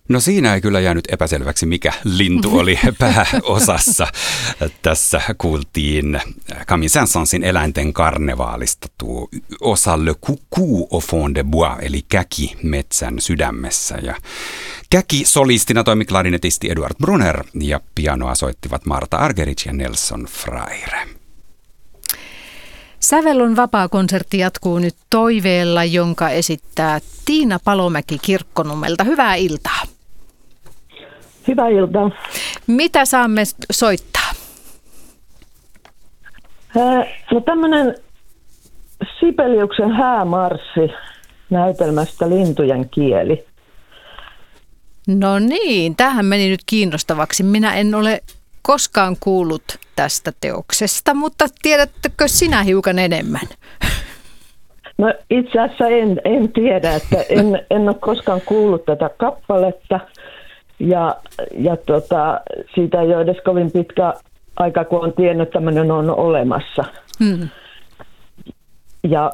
No siinä ei kyllä jäänyt epäselväksi, mikä lintu oli pääosassa. Tässä kuultiin Camille Saint-Saënsin eläinten karnevaalista tuo osa Le Coucou au fond de bois, eli käki metsän sydämessä. Ja käki-solistina toimi klarinetisti Eduard Brunner ja pianoa soittivat Marta Argerich ja Nelson Freire. Sävellon vapaa-konsertti jatkuu nyt toiveella, jonka esittää Tiina Palomäki Kirkkonummelta. Hyvää iltaa. Hyvää iltaa. Mitä saamme soittaa? No tämmöinen Sibeliuksen häämarssi näytelmästä Lintujen kieli. No niin, tämähän meni nyt kiinnostavaksi. Minä en ole koskaan kuullut tästä teoksesta, mutta tiedättekö sinä hiukan enemmän? No itse asiassa en tiedä, että en ole koskaan kuullut tätä kappaletta ja siitä ei ole edes kovin pitkä aika, kun on tiennyt, että tämmöinen on olemassa. Ja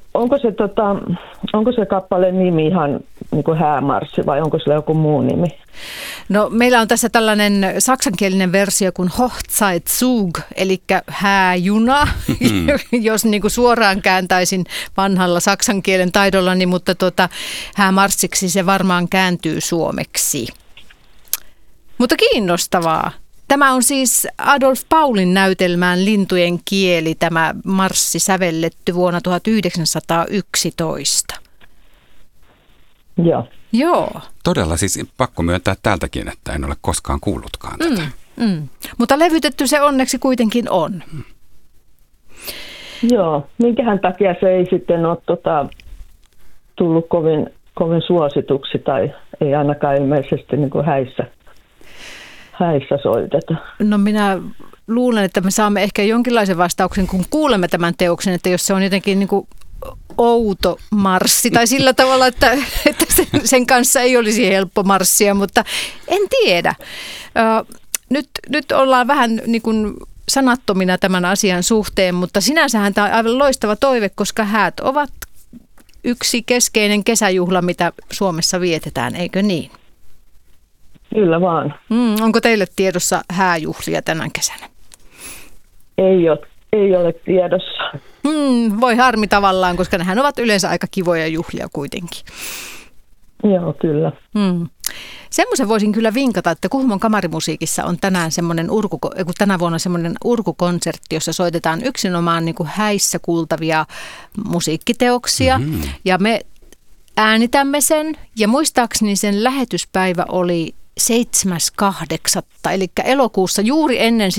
onko se kappaleen nimi ihan niin kuin häämarssi vai onko sillä joku muu nimi? No meillä on tässä tällainen saksankielinen versio kuin Hochzeitzug, eli hääjuna, jos niin kuin suoraan kääntäisin vanhalla saksan kielen taidollani, mutta häämarssiksi se varmaan kääntyy suomeksi. Mutta kiinnostavaa. Tämä on siis Adolf Paulin näytelmään Lintujen kieli, tämä marssi sävelletty vuonna 1911. Joo. Todella siis pakko myöntää täältäkin, että en ole koskaan kuullutkaan tätä. Mutta levytetty se onneksi kuitenkin on. Joo, minkähän takia se ei sitten ole tullut kovin suosituksi tai ei ainakaan ilmeisesti niin kuin häissä soiteta. No minä luulen, että me saamme ehkä jonkinlaisen vastauksen, kun kuulemme tämän teoksen, että jos se on jotenkin niin kuin outo marssi tai sillä tavalla, että sen kanssa ei olisi helppo marssia, mutta en tiedä. Nyt ollaan vähän niin kuin sanattomina tämän asian suhteen, mutta sinänsähän tämä on aivan loistava toive, koska häät ovat yksi keskeinen kesäjuhla, mitä Suomessa vietetään, eikö niin? Kyllä vaan. Onko teille tiedossa hääjuhlia tänä kesänä? Ei ole tiedossa. Voi harmi tavallaan, koska nehän ovat yleensä aika kivoja juhlia kuitenkin. Joo, kyllä. Semmoisen voisin kyllä vinkata, että Kuhmon kamarimusiikissa on tänä vuonna semmoinen urkukonsertti, jossa soitetaan yksinomaan niin kuin häissä kuultavia musiikkiteoksia. Ja me äänitämme sen ja muistaakseni sen lähetyspäivä oli 7.8. eli elokuussa juuri ennen